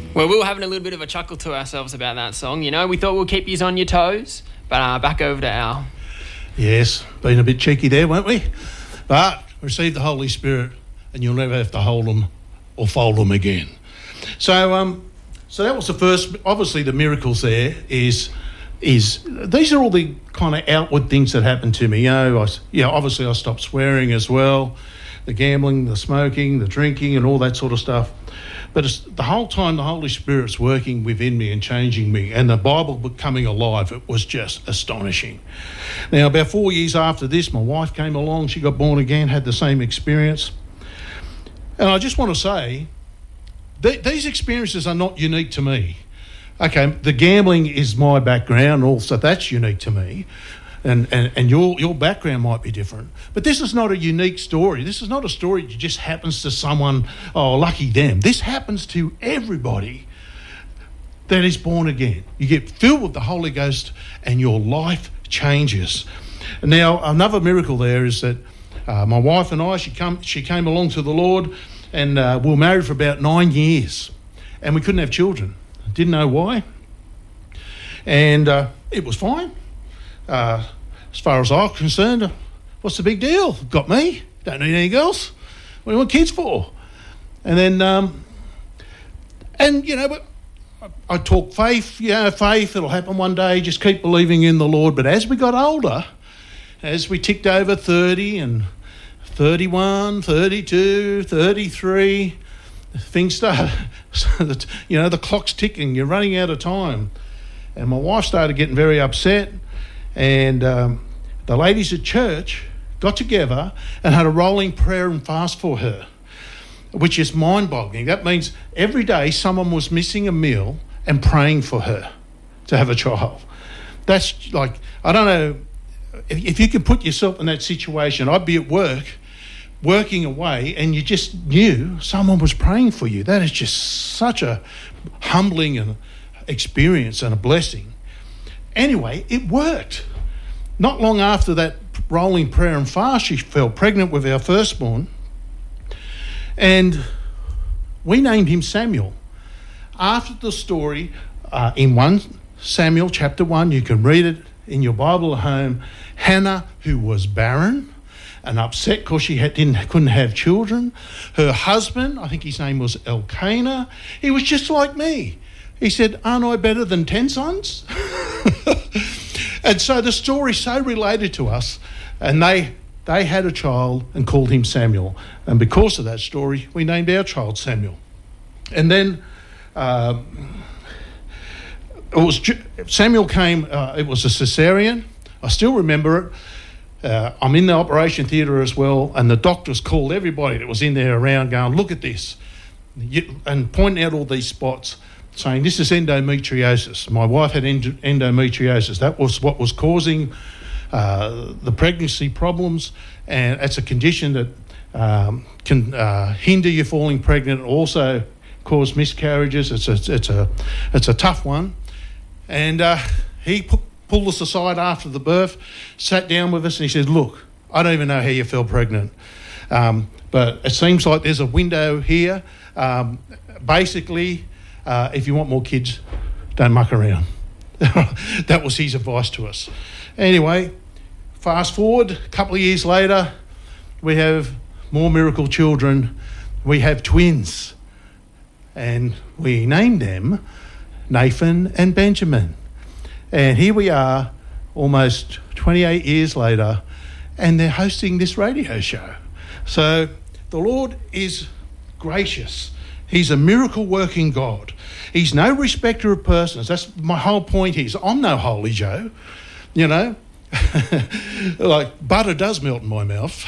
Well, we were having a little bit of a chuckle to ourselves about that song. You know, we thought we'd keep you on your toes, but back over to Al. Yes, been a bit cheeky there, weren't we? But receive the Holy Spirit and you'll never have to hold them or fold them again. So that was the first. Obviously, the miracles there is these are all the kind of outward things that happened to me. Obviously I stopped swearing as well, the gambling, the smoking, the drinking, and all that sort of stuff. But it's, the whole time the Holy Spirit's working within me and changing me, and the Bible becoming alive, it was just astonishing. Now, about 4 years after this, my wife came along, she got born again, had the same experience. And I just want to say, these experiences are not unique to me. Okay, the gambling is my background also, that's unique to me. And your background might be different. But this is not a unique story. This is not a story that just happens to someone, oh, lucky them. This happens to everybody that is born again. You get filled with the Holy Ghost and your life changes. Now, another miracle there is that my wife and I, she came along to the Lord, and we were married for about 9 years. And we couldn't have children. Didn't know why. And it was fine. As far as I'm concerned, what's the big deal? Got me. Don't need any girls. What do you want kids for? And then, but I talk faith. Faith, it'll happen one day. Just keep believing in the Lord. But as we got older, as we ticked over 30 and 31, 32, 33, things start, the clock's ticking. You're running out of time. And my wife started getting very upset. And the ladies at church got together and had a rolling prayer and fast for her, which is mind-boggling. That means every day someone was missing a meal and praying for her to have a child. That's like, I don't know, if you can put yourself in that situation, I'd be at work, working away, and you just knew someone was praying for you. That is just such a humbling experience and a blessing. Anyway, it worked. Not long after that rolling prayer and fast, she fell pregnant with our firstborn, and we named him Samuel. After the story, in 1 Samuel chapter 1, you can read it in your Bible at home, Hannah, who was barren and upset because she couldn't have children, her husband, I think his name was Elkanah, he was just like me. He said, aren't I better than 10 sons? And so the story's so related to us. And they had a child and called him Samuel. And because of that story, we named our child Samuel. And then Samuel came, it was a cesarean. I still remember it. I'm in the operation theatre as well, and the doctors called everybody that was in there around going, look at this, and pointing out all these spots, saying this is endometriosis. My wife had endometriosis. That was what was causing the pregnancy problems, and it's a condition that can hinder you falling pregnant, also cause miscarriages. It's a tough one. And he pulled us aside after the birth, sat down with us, and he said, look, I don't even know how you fell pregnant, but it seems like there's a window here. Basically, if you want more kids, don't muck around. That was his advice to us. Anyway, fast forward a couple of years later, we have more miracle children. We have twins, and we named them Nathan and Benjamin. And here we are, almost 28 years later, and they're hosting this radio show. So the Lord is gracious. He's a miracle-working God. He's no respecter of persons. That's my whole point is, I'm no holy Joe, like butter does melt in my mouth,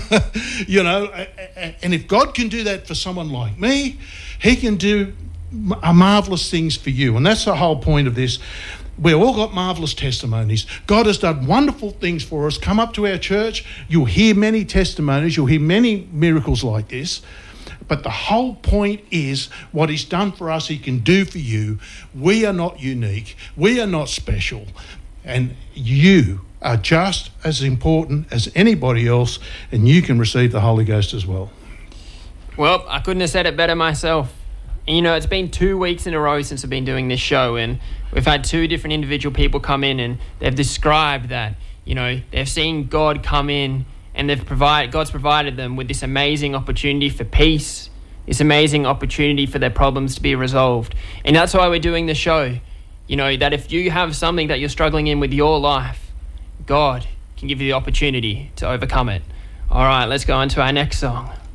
and if God can do that for someone like me, he can do marvellous things for you. And that's the whole point of this. We've all got marvellous testimonies. God has done wonderful things for us. Come up to our church, you'll hear many testimonies, you'll hear many miracles like this. But the whole point is what he's done for us, he can do for you. We are not unique. We are not special. And you are just as important as anybody else, and you can receive the Holy Ghost as well. Well, I couldn't have said it better myself. And, you know, it's been 2 weeks in a row since I've been doing this show, and we've had 2 different individual people come in, and they've described that, you know, they've seen God come in, and God's provided them with this amazing opportunity for peace, this amazing opportunity for their problems to be resolved. And that's why we're doing the show. You know, that if you have something that you're struggling in with your life, God can give you the opportunity to overcome it. All right, let's go on to our next song.